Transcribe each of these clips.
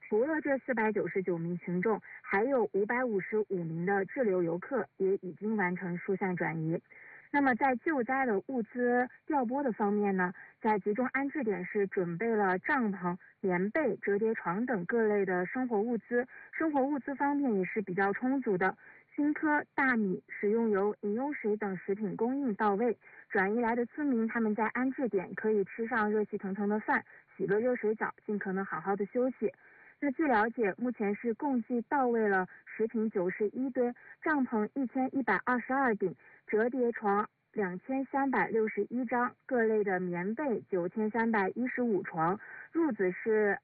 除了这499名群众，还有555名的滞留游客也已经完成疏散转移。那么在救灾的物资调拨的方面呢，在集中安置点是准备了帐篷、棉被、折叠床等各类的生活物资，生活物资方面也是比较充足的。青稞、大米、食用油、饮用水等食品供应到位，转移来的村民他们在安置点可以吃上热气腾腾的饭，洗个热水澡，尽可能好好的休息。那据了解，目前是共计到位了食品91吨，帐篷1122顶，折叠床2361张，各类的棉被9315床，褥子是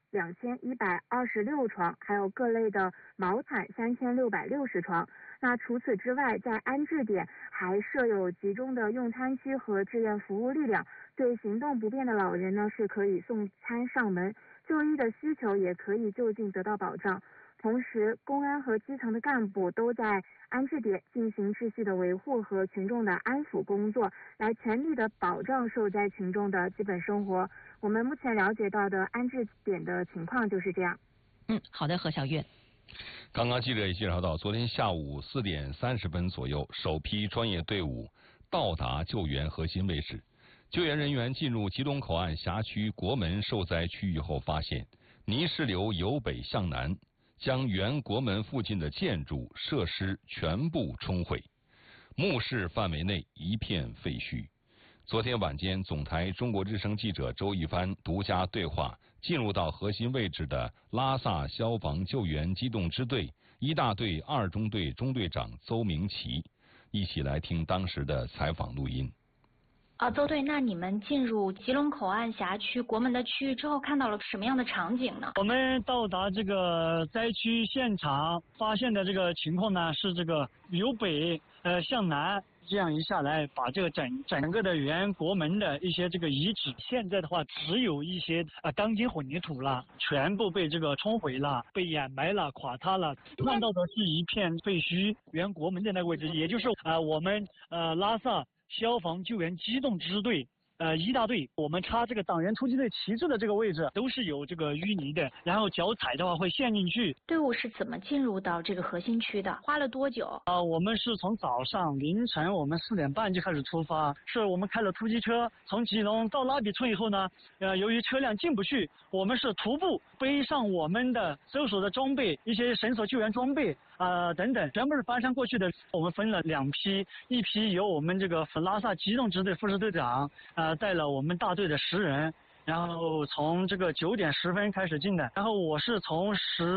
2126床，还有各类的毛毯3660床。那除此之外，在安置点还设有集中的用餐区和志愿服务力量，对行动不便的老人呢是可以送餐上门，就医的需求也可以就近得到保障。同时，公安和基层的干部都在安置点进行秩序的维护和群众的安抚工作，来全力的保障受灾群众的基本生活。我们目前了解到的安置点的情况就是这样。 好的，何小月。 刚刚记者也介绍到，昨天下午4点30分左右，首批专业队伍到达救援核心位置。救援人员进入吉隆口岸辖区国门受灾区域后，发现泥石流由北向南，将原国门附近的建筑设施全部冲毁，墓室范围内一片废墟。昨天晚间，总台中国之声记者周一帆独家对话进入到核心位置的拉萨消防救援机动支队1大队2中队中队长邹明奇，一起来听当时的采访录音。 邹队，那你们进入吉隆口岸辖区国门的区域之后，看到了什么样的场景呢？ 我们到达这个灾区现场，发现的这个情况呢是这个由北向南。这样一下来，把这个整个的原国门的一些这个遗址，现在的话只有一些钢筋混凝土了，全部被这个冲毁了，被掩埋了，垮塌了。看到的是一片废墟，原国门的那个位置，也就是我们拉萨消防救援机动支队1大队，我们插这个党员突击队旗帜的这个位置都是有这个淤泥的，然后脚踩的话会陷进去。 队伍是怎么进入到这个核心区的？花了多久？ 我们是从早上凌晨我们4点半就开始出发，是我们开了突击车，从吉隆到拉比村以后呢，由于车辆进不去，我们是徒步背上我们的搜索的装备，一些绳索救援装备等等，全部是翻山过去的。我们分了2批，一批由我们这个拉萨机动支队副支队长带了我们大队的10人，然后从这个9点10分开始进的，然后我是从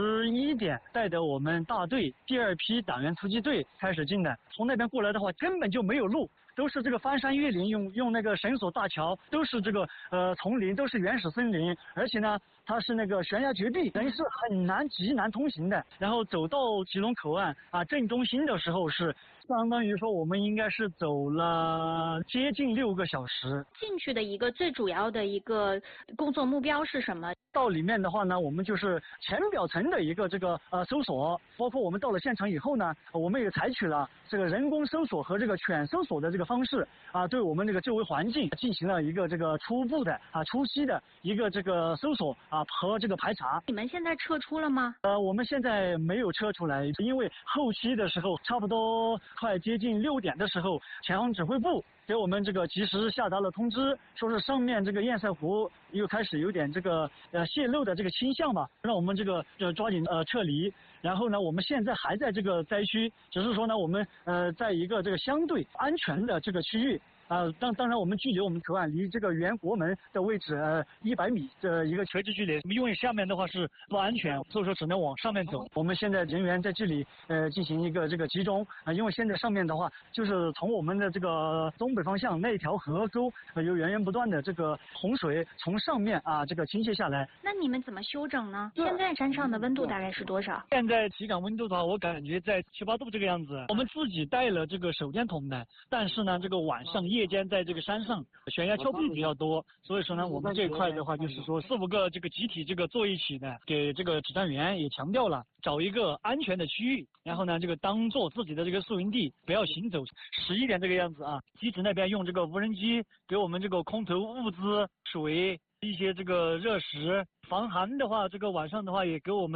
11点带着我们大队第2批党员突击队开始进的。从那边过来的话，根本就没有路，都是这个翻山越岭，用那个绳索大桥，都是这个丛林，都是原始森林，而且呢它是那个悬崖绝壁，等于是极难通行的。然后走到吉隆口岸正中心的时候，是相当于说我们应该是走了接近6个小时。 进去的一个最主要的一个工作目标是什么？ 到里面的话呢，我们就是浅表层的一个这个搜索，包括我们到了现场以后呢，我们也采取了这个人工搜索和这个犬搜索的这个方式对我们这个周围环境进行了一个这个初步的初期的一个这个搜索和这个排查。 你们现在撤出了吗？ 我们现在没有撤出来，因为后期的时候差不多快接近6点的时候，前方指挥部给我们这个及时下达了通知，说是上面这个堰塞湖又开始有点这个泄漏的这个倾向吧，让我们这个抓紧撤离。然后呢，我们现在还在这个灾区，只是说呢，我们在一个这个相对安全的这个区域。当然我们距离我们口岸离这个原国门的位置100米的一个垂直距离，因为下面的话是不安全，所以说只能往上面走。我们现在人员在这里进行一个这个集中因为现在上面的话就是从我们的这个东北方向那条河沟有源源不断的这个洪水从上面这个倾泻下来。 那你们怎么休整呢？现在山上的温度大概是多少？ 现在体感温度的话，我感觉在7、8度这个样子。我们自己带了这个手电筒的，但是呢，这个晚上夜间在这个山上悬崖峭壁比较多，所以说呢，我们这一块的话就是说4、5个这个集体这个坐一起的，给这个指战员也强调了，找一个安全的区域，然后呢，这个当做自己的这个宿营地，不要行走。11点这个样子机指那边用这个无人机给我们这个空投物资、水、一些这个热食，防寒的话，这个晚上的话也给我们。